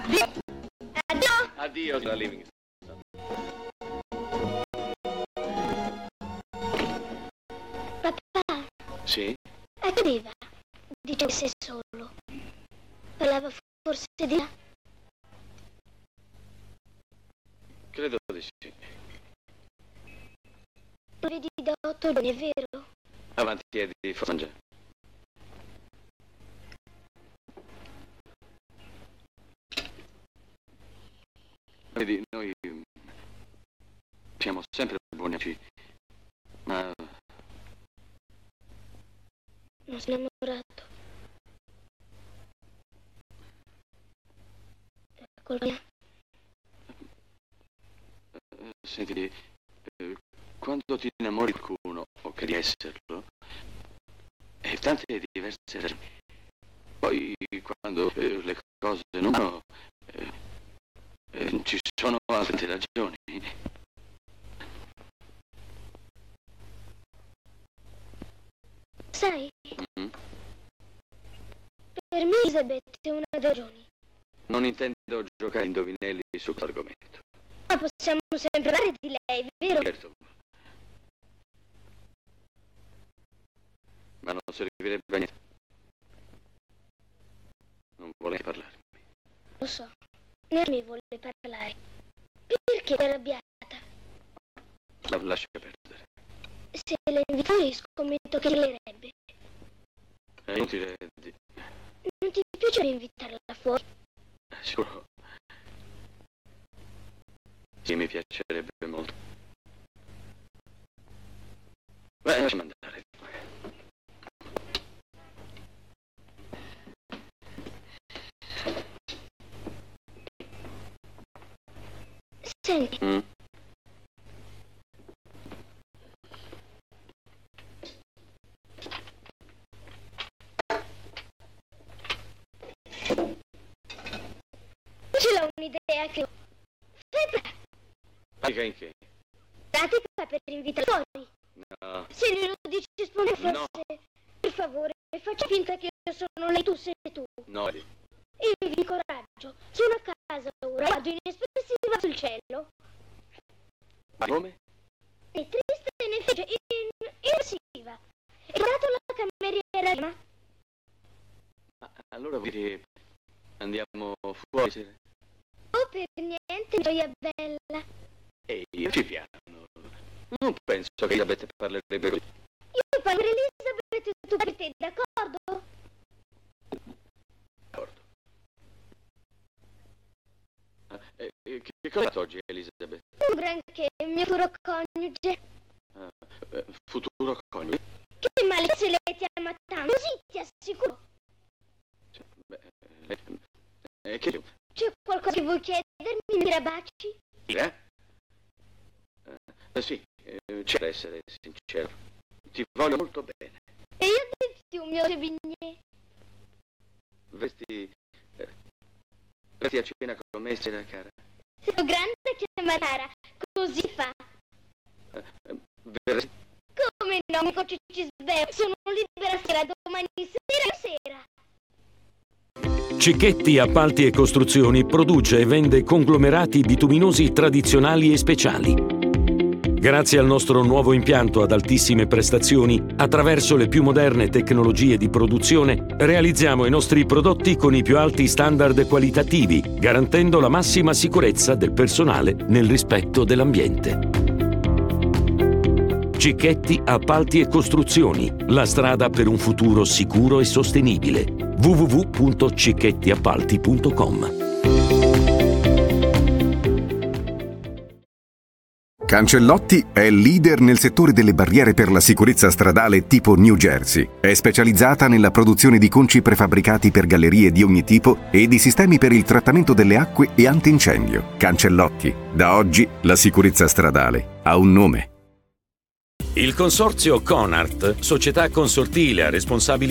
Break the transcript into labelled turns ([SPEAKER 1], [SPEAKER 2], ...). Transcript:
[SPEAKER 1] Addio. Addio.
[SPEAKER 2] Addio, la Livingstone.
[SPEAKER 1] Papà.
[SPEAKER 2] Sì?
[SPEAKER 1] Accadeva. Dicevo che sei solo. Parlava forse di là.
[SPEAKER 2] Credo di sì.
[SPEAKER 1] Lo vedi da 8 giorni, è vero?
[SPEAKER 2] Avanti, Eddie, mangia. Vedi, noi siamo sempre buoni amici, ma
[SPEAKER 1] Non sono innamorato. È colpa mia.
[SPEAKER 2] senti, quando ti innamori di qualcuno, o che di esserlo, e tante diverse ragioni. Poi, quando le cose non vanno, ci sono altre ragioni.
[SPEAKER 1] Sai, per me Elisabeth è una delle ragioni.
[SPEAKER 2] Non intendo giocare indovinelli su questo argomento.
[SPEAKER 1] Ma possiamo sempre parlare di lei, vero?
[SPEAKER 2] Certo. Ma non servirebbe a niente. Non vuole parlare.
[SPEAKER 1] Lo so, né mi vuole parlare. Perché è arrabbiata?
[SPEAKER 2] Lascia perdere.
[SPEAKER 1] Se la invitoi scommetto che rilerebbe.
[SPEAKER 2] È inutile di...
[SPEAKER 1] Non ti piace invitarla fuori?
[SPEAKER 2] Sicuro. Sì, mi piacerebbe molto. Beh, lasciami andare.
[SPEAKER 1] Senti. Ce l'ho un'idea che...
[SPEAKER 2] Pratica in che?
[SPEAKER 1] Pratica per invitarla fuori.
[SPEAKER 2] No.
[SPEAKER 1] Se lui lo dice spontaneo,
[SPEAKER 2] No.
[SPEAKER 1] forse... Per favore, faccia finta che io sono lei, tu sei tu.
[SPEAKER 2] No.
[SPEAKER 1] E vi coraggio. Sono a casa ora, vado inespressiva sul cielo.
[SPEAKER 2] Ma come?
[SPEAKER 1] È triste e ne fece inespressiva. E guardato la cameriera prima.
[SPEAKER 2] Allora vuol dire che andiamo fuori sera?
[SPEAKER 1] Oh, per niente, gioia bella.
[SPEAKER 2] Ehi, ci piano. Non penso che Elisabeth parlerebbe così.
[SPEAKER 1] Io parlo per Elisabeth e tu per te, d'accordo?
[SPEAKER 2] D'accordo. Che cosa ha fatto oggi, Elisabeth?
[SPEAKER 1] Un granché, mio futuro coniuge.
[SPEAKER 2] Futuro coniuge?
[SPEAKER 1] Che male se lei ti ama tanto, così ti assicuro.
[SPEAKER 2] Che...
[SPEAKER 1] C'è qualcosa che vuoi chiedermi, Mirabaci?
[SPEAKER 2] Sì, c'è da essere sincero. Ti voglio molto bene.
[SPEAKER 1] E io di più, mio Sevigné.
[SPEAKER 2] Vesti a cena con me, sera cara.
[SPEAKER 1] Sono grande che Manara, così fa.
[SPEAKER 2] Verresti?
[SPEAKER 1] Come no, amico Cicisbeo, sono libera sera, domani sera.
[SPEAKER 3] Cicchetti Appalti e Costruzioni produce e vende conglomerati bituminosi tradizionali e speciali. Grazie al nostro nuovo impianto ad altissime prestazioni, attraverso le più moderne tecnologie di produzione, realizziamo i nostri prodotti con i più alti standard qualitativi, garantendo la massima sicurezza del personale nel rispetto dell'ambiente. Cicchetti Appalti e Costruzioni, la strada per un futuro sicuro e sostenibile. www.cicchettiappalti.com.
[SPEAKER 4] Cancellotti è leader nel settore delle barriere per la sicurezza stradale tipo New Jersey. È specializzata nella produzione di conci prefabbricati per gallerie di ogni tipo e di sistemi per il trattamento delle acque e antincendio. Cancellotti. Da oggi la sicurezza stradale ha un nome.
[SPEAKER 3] Il consorzio Conart, società consortile a responsabilità